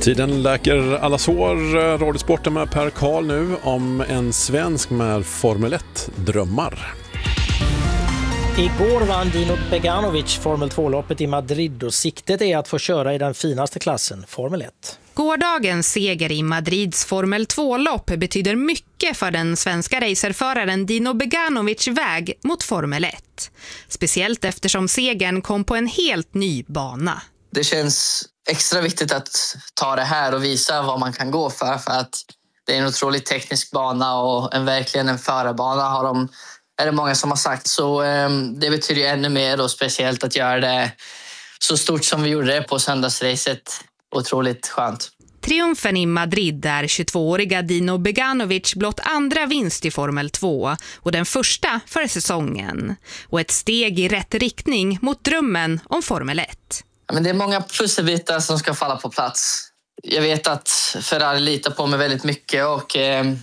Tiden läker alla sår. Radiosporten med Per Karl nu om en svensk med Formel 1-drömmar. Igår vann Dino Beganovic Formel 2-loppet i Madrid och siktet är att få köra i den finaste klassen, Formel 1. Gårdagens seger i Madrids Formel 2-lopp betyder mycket för den svenska racerföraren Dino Beganovic väg mot Formel 1. Speciellt eftersom segern kom på en helt ny bana. Det känns extra viktigt att ta det här och visa vad man kan gå för att det är en otroligt teknisk bana och verkligen en förarbana är det många som har sagt. Så det betyder ju ännu mer och speciellt att göra det så stort som vi gjorde det på söndagsracet. Otroligt skönt. Triumfen i Madrid är 22-åriga Dino Beganovic blott andra vinst i Formel 2 och den första för säsongen. Och ett steg i rätt riktning mot drömmen om Formel 1. Men det är många pusselbitar som ska falla på plats. Jag vet att Ferrari litar på mig väldigt mycket och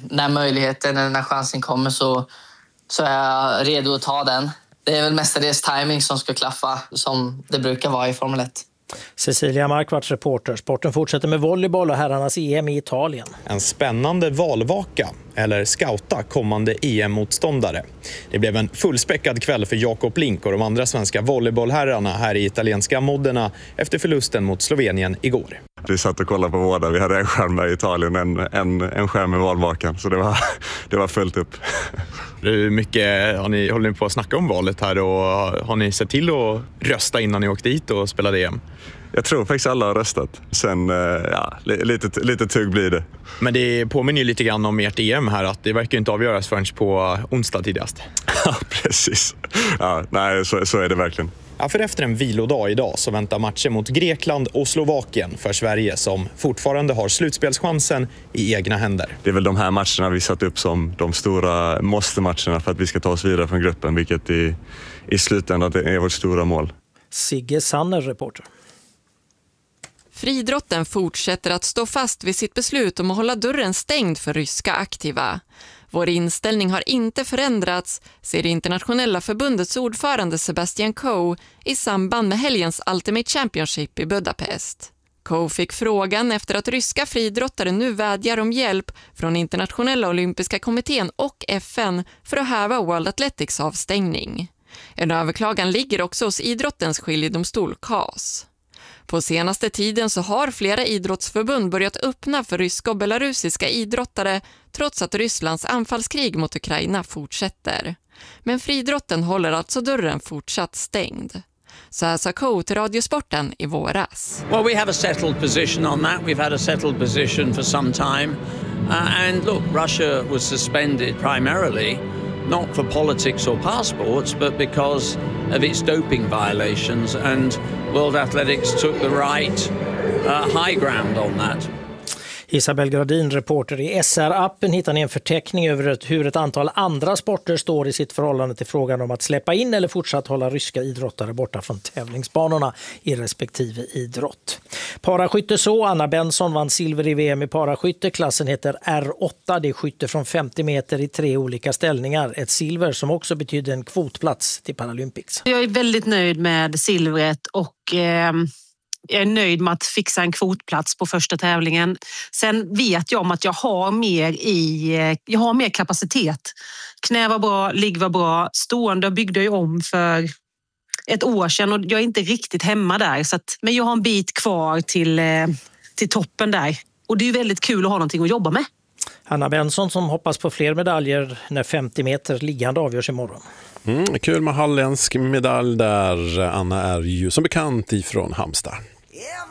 när chansen kommer så är jag redo att ta den. Det är väl mestadels timing som ska klaffa som det brukar vara i Formel 1. Cecilia Markvarts reporter. Sporten fortsätter med volleyboll och herrarnas EM i Italien. En spännande valvaka, eller scouta kommande EM-motståndare. Det blev en fullspäckad kväll för Jakob Link och de andra svenska volleybollherrarna här i italienska Modena efter förlusten mot Slovenien igår. Vi satt och kollade på båda. Vi hade en skärm med i Italien, en skärm med valvakan. Så det var fullt upp. Hur mycket håller ni på att snacka om valet här och har ni sett till att rösta innan ni åkte dit och spelade EM? Jag tror faktiskt alla har röstat. Sen, lite tugg blir det. Men det påminner ju lite grann om ert EM här att det verkar inte avgöras förrän på onsdag tidigast. Ja, precis. Ja, nej, så är det verkligen. Ja, för efter en vilodag idag så väntar matcher mot Grekland och Slovakien för Sverige som fortfarande har slutspelschansen i egna händer. Det är väl de här matcherna vi satt upp som de stora måste-matcherna för att vi ska ta oss vidare från gruppen, vilket i slutändan är vårt stora mål. Sigge Sanner, reporter. Friidrotten fortsätter att stå fast vid sitt beslut om att hålla dörren stängd för ryska aktiva. Vår inställning har inte förändrats, säger det internationella förbundets ordförande Sebastian Coe i samband med helgens Ultimate Championship i Budapest. Coe fick frågan efter att ryska friidrottare nu vädjar om hjälp från internationella olympiska kommittén och FN för att häva World Athletics avstängning. En överklagan ligger också hos idrottens skiljedomstol CAS. På senaste tiden så har flera idrottsförbund börjat öppna för ryska och belarusiska idrottare trots att Rysslands anfallskrig mot Ukraina fortsätter. Men friidrotten håller alltså dörren fortsatt stängd. Så här sa Coe till Radiosporten i våras. Well, we have a settled position on that. We've had a settled position for some time. And look, Russia was suspended primarily not for politics or passports, but because of its doping violations, and World Athletics took the right high ground on that. Isabel Gradin, reporter i SR-appen, hittar ni en förteckning över hur ett antal andra sporter står i sitt förhållande till frågan om att släppa in eller fortsatt hålla ryska idrottare borta från tävlingsbanorna i respektive idrott. Paraskytte så, Anna Benson vann silver i VM i paraskytte. Klassen heter R8, det är skytte från 50 meter i 3 olika ställningar. Ett silver som också betyder en kvotplats till Paralympics. Jag är väldigt nöjd med silvret och jag är nöjd med att fixa en kvotplats på första tävlingen. Sen vet jag om att jag har mer kapacitet. Knä var bra, ligg var bra. Stående byggde jag om för ett år sedan och jag är inte riktigt hemma där. Men jag har en bit kvar till toppen där. Och det är ju väldigt kul att ha någonting att jobba med. Anna Benson som hoppas på fler medaljer när 50 meter liggande avgörs imorgon. Kul med halländsk medalj där. Anna är ju som bekant ifrån Halmstad.